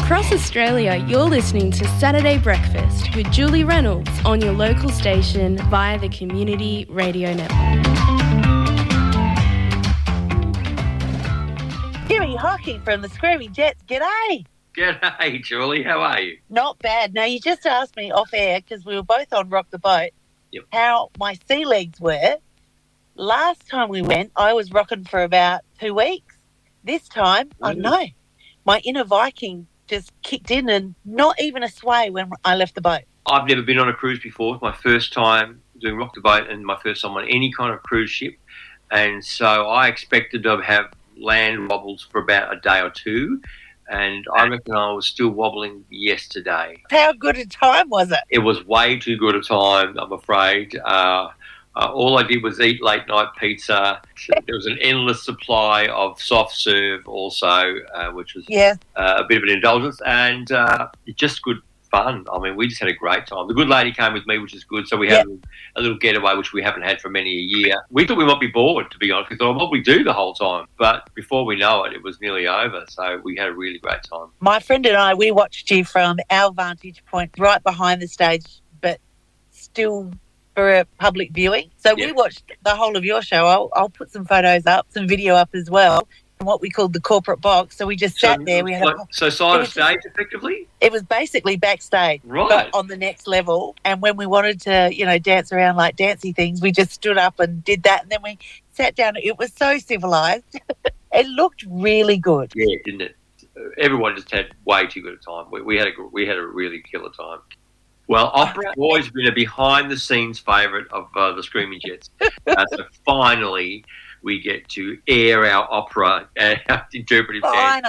Across Australia, you're listening to Saturday Breakfast with Julie Reynolds on your local station via the Community Radio Network. Jimmy Hocking from the Screaming Jets. G'day. G'day, Julie. How are you? Not bad. Now, you just asked me off air, because we were both on Rock the Boat, how my sea legs were. Last time we went, I was rocking for about 2 weeks. This time, I don't know, my inner Viking just kicked in and not even a sway when I left the boat. I've never been on a cruise before. It's my first time doing Rock the Boat and my first time on any kind of cruise ship. And so I expected to have land wobbles for about a day or two. And I reckon I was still wobbling yesterday. How good a time was it? It was way too good a time, I'm afraid. All I did was eat late-night pizza. There was an endless supply of soft serve also, which was a bit of an indulgence, and just good fun. I mean, we just had a great time. The good lady came with me, which is good, so we had a little getaway, which we haven't had for many a year. We thought we might be bored, to be honest. We thought, what we do the whole time? But before we know it, it was nearly over, so we had a really great time. My friend and I, we watched you from our vantage point right behind the stage, but still for a public viewing. So we watched the whole of your show. I'll put some photos up, some video up as well, in what we called the corporate box. So we just sat there. We had side of stage, effectively? It was basically backstage, but on the next level. And when we wanted to, dance around like dancey things, we just stood up and did that. And then we sat down. It was so civilised. It looked really good. Yeah, didn't it? Everyone just had way too good a time. We had a really killer time. Well, opera has always been a behind-the-scenes favourite of the Screaming Jets. So finally, we get to air our opera and our interpretive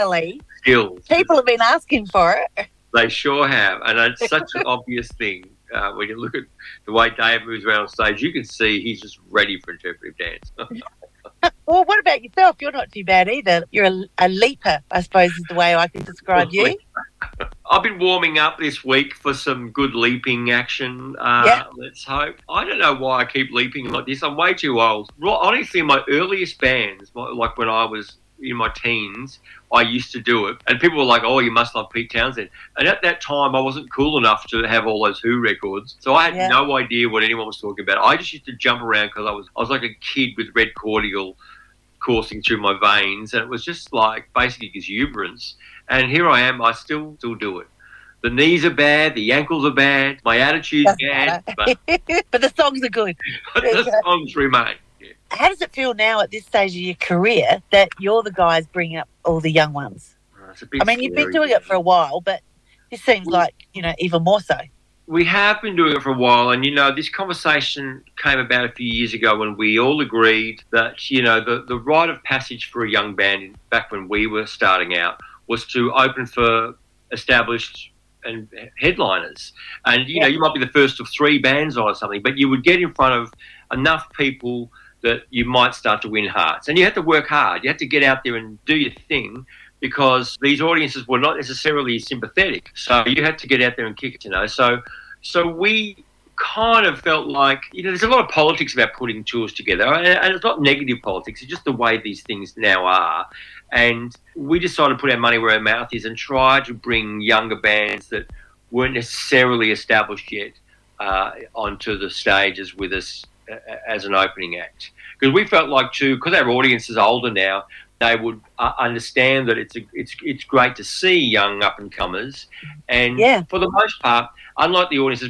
skills. People have been asking for it. They sure have, and it's such an obvious thing. When you look at the way Dave moves around on stage, you can see he's just ready for interpretive dance. Well, what about yourself? You're not too bad either. You're a leaper, I suppose is the way I can describe you. I've been warming up this week for some good leaping action, let's hope. I don't know why I keep leaping like this. I'm way too old. Honestly, my earliest bands, like when I was in my teens, I used to do it. And people were like, oh, you must love Pete Townsend. And at that time, I wasn't cool enough to have all those Who records. So I had no idea what anyone was talking about. I just used to jump around because I was like a kid with red cordial coursing through my veins. And it was just like basically exuberance. And here I am, I still do it. The knees are bad, the ankles are bad, my attitude's bad. But the songs are good. The songs remain. How does it feel now at this stage of your career that you're the guys bringing up all the young ones? I mean, you've been doing it for a while, but this seems like, even more so. We have been doing it for a while, and, this conversation came about a few years ago when we all agreed that, the rite of passage for a young band back when we were starting out was to open for established and headliners. And, you might be the first of 3 bands on or something, but you would get in front of enough people that you might start to win hearts. And you had to work hard. You had to get out there and do your thing because these audiences were not necessarily sympathetic. So you had to get out there and kick it, So we kind of felt like, there's a lot of politics about putting tours together. And it's not negative politics. It's just the way these things now are. And we decided to put our money where our mouth is and try to bring younger bands that weren't necessarily established yet onto the stages with us as an opening act. Because we felt like, too, because our audience is older now, they would understand that it's great to see young up-and-comers. And for the most part, unlike the audiences